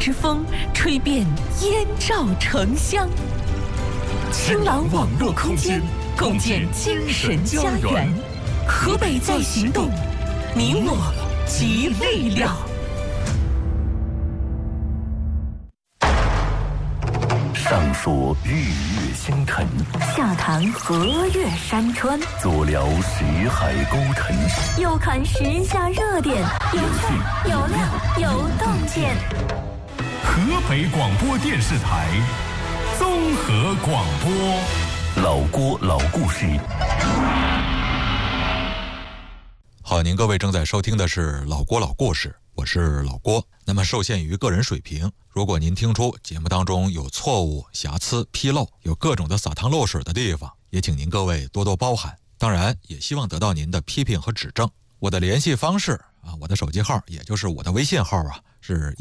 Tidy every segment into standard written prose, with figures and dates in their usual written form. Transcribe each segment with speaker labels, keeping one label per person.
Speaker 1: 之风，吹遍燕赵城乡。青朗网络空间，共建精神家园。河北在行动，你我集力量。
Speaker 2: 上溯日月星辰，
Speaker 1: 下谈河岳山川，
Speaker 2: 左聊识海沟沉，
Speaker 1: 右看时下热点，有趣有料有洞见。
Speaker 3: 河北广播电视台综合广播，
Speaker 2: 老郭老故事。
Speaker 4: 好，您各位正在收听的是老郭老故事，我是老郭。那么受限于个人水平，如果您听出节目当中有错误、瑕疵、纰漏，有各种的洒汤漏水的地方，也请您各位多多包涵。当然也希望得到您的批评和指正。我的联系方式我的手机号也就是我的微信号是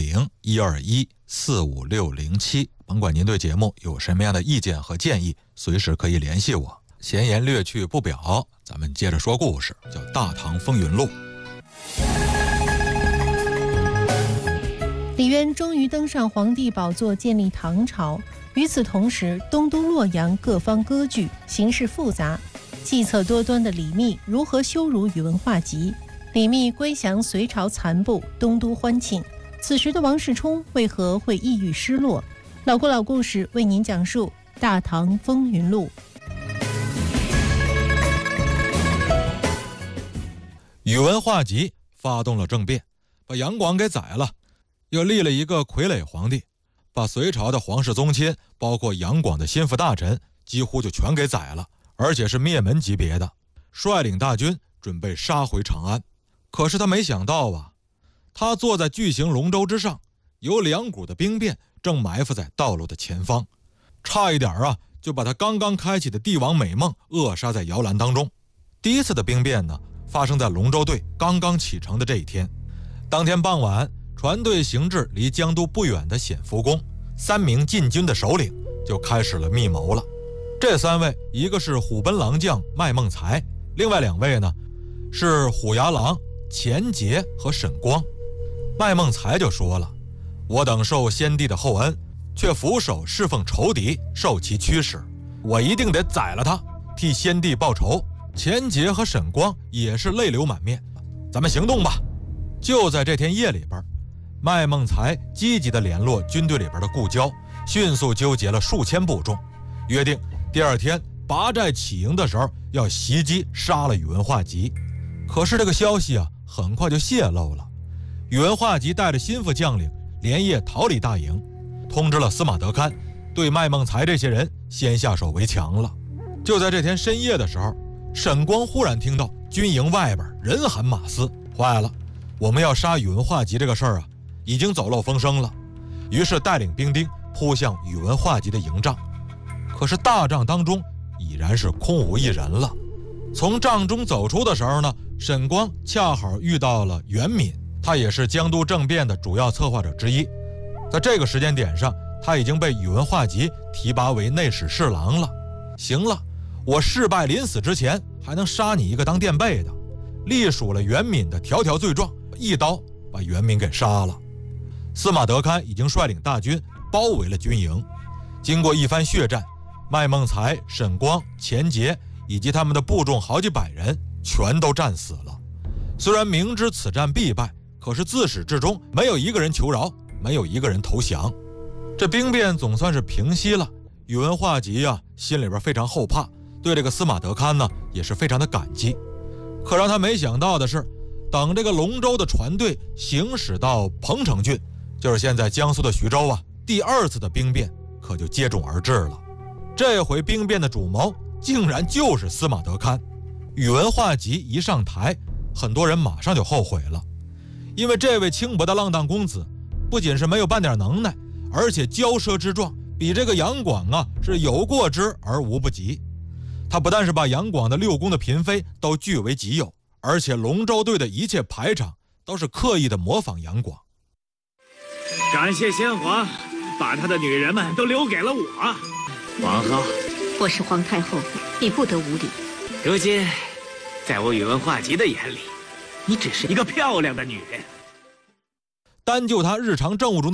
Speaker 4: 130-121-45607。甭管您对节目有什么样的意见和建议，随时可以联系我。闲言略去不表，咱们接着说故事，叫《大唐风云录》。
Speaker 5: 李渊终于登上皇帝宝座，建立唐朝。与此同时，东都洛阳各方割据，形势复杂。计策多端的李密如何羞辱宇文化及？李密归降隋朝残部，东都欢庆。此时的王世充为何会抑郁失落？老郭老故事为您讲述《大唐风云录》。
Speaker 4: 宇文化及发动了政变，把杨广给宰了，又立了一个傀儡皇帝，把隋朝的皇室宗亲，包括杨广的心腹大臣，几乎就全给宰了，而且是灭门级别的。率领大军准备杀回长安，可是他没想到他坐在巨型龙舟之上，有2股的兵变正埋伏在道路的前方，差一点就把他刚刚开启的帝王美梦扼杀在摇篮当中。第一次的兵变呢，发生在龙舟队刚刚启程的这一天。当天傍晚，船队行至离江都不远的显福宫，3名禁军的首领就开始了密谋了。这3位，一个是虎贲郎将麦孟才，另外2位呢是虎牙郎钱杰和沈光。麦孟才就说了，我等受先帝的厚恩，却俯首侍奉仇敌，受其驱使，我一定得宰了他，替先帝报仇。钱杰和沈光也是泪流满面，咱们行动吧。就在这天夜里边，麦孟才积极地联络军队里边的故交，迅速纠结了数千部众，约定第2天拔寨起营的时候要袭击杀了宇文化及。可是这个消息很快就泄露了。宇文化及带着心腹将领连夜逃离大营，通知了司马德堪，对麦孟才这些人先下手为强了。就在这天深夜的时候，沈光忽然听到军营外边人喊马嘶，坏了，我们要杀宇文化及这个事儿已经走漏风声了。于是带领兵丁扑向宇文化及的营帐，可是大帐当中已然是空无一人了。从帐中走出的时候呢，沈光恰好遇到了袁敏，他也是江都政变的主要策划者之一。在这个时间点上，他已经被宇文化及提拔为内史侍郎了。行了，我事败临死之前还能杀你一个当垫背的，隶属了袁敏的条条罪状，一刀把袁敏给杀了。司马德堪已经率领大军包围了军营，经过一番血战，麦孟才、沈光、钱杰以及他们的部众好几百人全都战死了。虽然明知此战必败，可是自始至终没有一个人求饶，没有一个人投降。这兵变总算是平息了，宇文化及心里边非常后怕，对这个司马德堪呢也是非常的感激。可让他没想到的是，等这个龙舟的船队行驶到彭城郡，就是现在江苏的徐州第2次的兵变可就接踵而至了。这回兵变的主谋竟然就是司马德堪。宇文化及一上台，很多人马上就后悔了，因为这位轻薄的浪荡公子不仅是没有半点能耐，而且骄奢之状比这个杨广是有过之而无不及。他不但是把杨广的6宫的嫔妃都据为己有，而且龙舟队的一切排场都是刻意的模仿杨广。
Speaker 6: 感谢先皇把他的女人们都留给了我。皇后，
Speaker 7: 我是皇太后，你不得无礼。
Speaker 6: 如今在我宇文化及的眼里，你只是一个漂亮的女人。
Speaker 4: 单就他日常政务中的